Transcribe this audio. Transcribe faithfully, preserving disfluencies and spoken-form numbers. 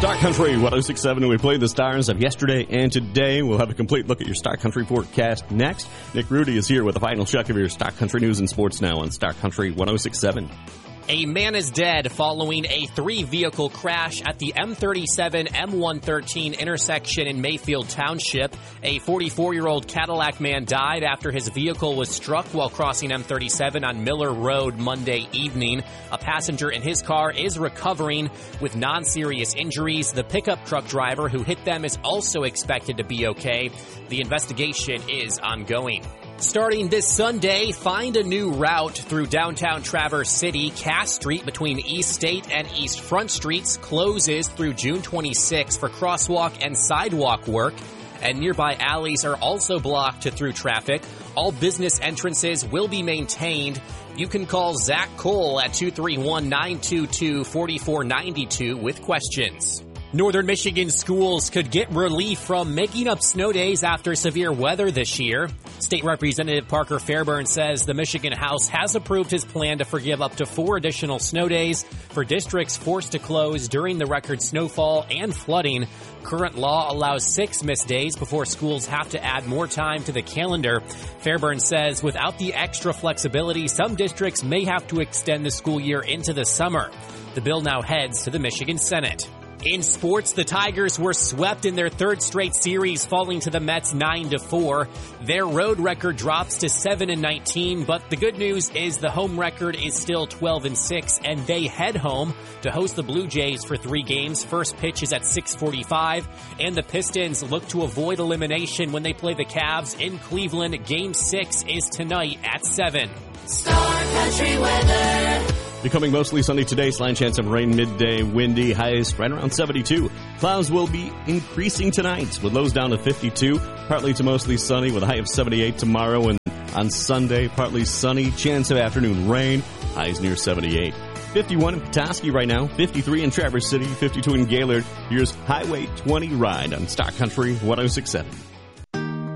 Star Country one oh six point seven. We played the stars of yesterday and today. We'll have a complete look at your Star Country forecast next. Nick Rudy is here with a final check of your Star Country news and sports now on Star Country one oh six point seven. A man is dead following a three-vehicle crash at the M thirty-seven M one thirteen intersection in Mayfield Township. A forty-four-year-old Cadillac man died after his vehicle was struck while crossing M thirty-seven on Miller Road Monday evening. A passenger in his car is recovering with non-serious injuries. The pickup truck driver who hit them is also expected to be okay. The investigation is ongoing. Starting this Sunday, find a new route through downtown Traverse City. Cass Street between East State and East Front Streets closes through June twenty-sixth for crosswalk and sidewalk work, and nearby alleys are also blocked to through traffic. All business entrances will be maintained. You can call Zach Cole at two three one, nine two two, four four nine two with questions. Northern Michigan schools could get relief from making up snow days after severe weather this year. State Representative Parker Fairburn says the Michigan House has approved his plan to forgive up to four additional snow days for districts forced to close during the record snowfall and flooding. Current law allows six missed days before schools have to add more time to the calendar. Fairburn says without the extra flexibility, some districts may have to extend the school year into the summer. The bill now heads to the Michigan Senate. In sports, the Tigers were swept in their third straight series, falling to the Mets nine to four. Their road record drops to seven and nineteen, but the good news is the home record is still twelve and six, and they head home to host the Blue Jays for three games. First pitch is at six forty-five, and the Pistons look to avoid elimination when they play the Cavs in Cleveland. Game six is tonight at seven. Star Country weather. Becoming mostly sunny today, slight chance of rain midday, windy, highs right around seventy-two. Clouds will be increasing tonight with lows down to fifty-two. Partly to mostly sunny with a high of seventy-eight tomorrow, and on Sunday, partly sunny, chance of afternoon rain, highs near seventy-eight. fifty-one in Petoskey right now, fifty-three in Traverse City, fifty-two in Gaylord. Here's Highway twenty Ride on Star Country one oh six point seven.